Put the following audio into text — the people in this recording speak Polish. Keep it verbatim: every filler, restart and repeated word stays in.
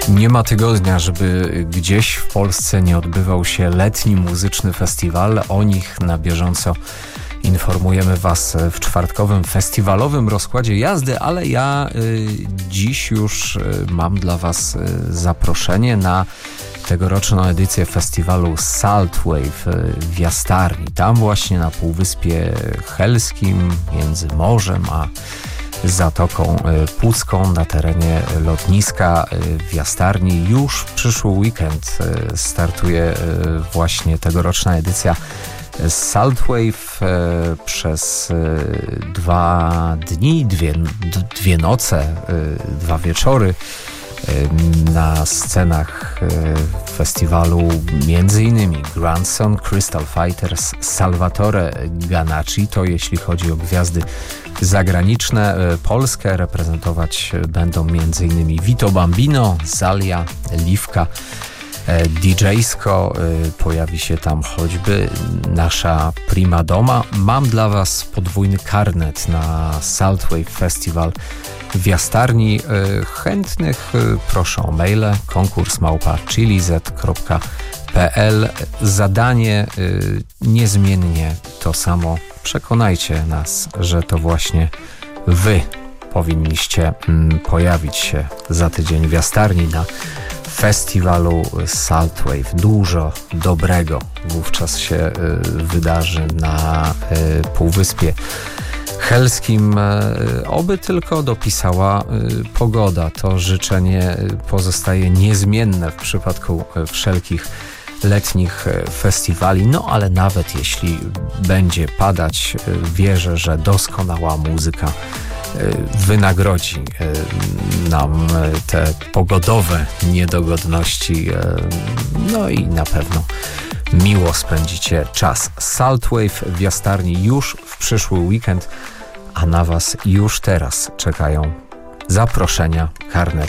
Nie ma tygodnia, żeby gdzieś w Polsce nie odbywał się letni muzyczny festiwal. O nich na bieżąco informujemy Was w czwartkowym festiwalowym rozkładzie jazdy, ale ja y, dziś już y, mam dla Was y, zaproszenie na tegoroczną edycję festiwalu Saltwave w Jastarni. Tam właśnie na Półwyspie Helskim, między morzem a Zatoką Pucką, na terenie lotniska w Jastarni. Już w przyszły weekend startuje właśnie tegoroczna edycja Saltwave przez dwa dni, dwie, dwie noce, dwa wieczory. Na scenach festiwalu między innymi Grandson, Crystal Fighters, Salvatore Ganacci. To jeśli chodzi o gwiazdy zagraniczne. Polskę reprezentować będą między innymi Vito Bambino, Zalia, Liwka. didżejsko pojawi się tam choćby nasza Prima Doma. Mam dla Was podwójny karnet na Saltwave Festival w Jastarni. Chętnych proszę o maile konkurs małpa chilizet kropka p l. Zadanie niezmiennie to samo. Przekonajcie nas, że to właśnie Wy powinniście pojawić się za tydzień w Jastarni na festiwalu Saltwave. Dużo dobrego wówczas się y, wydarzy na y, Półwyspie Helskim. Y, oby tylko dopisała y, pogoda. To życzenie y, pozostaje niezmienne w przypadku y, wszelkich letnich y, festiwali. No ale nawet jeśli będzie padać, y, wierzę, że doskonała muzyka wynagrodzi nam te pogodowe niedogodności, no i na pewno miło spędzicie czas. Saltwave w Jastarni już w przyszły weekend, a na Was już teraz czekają zaproszenia, karnet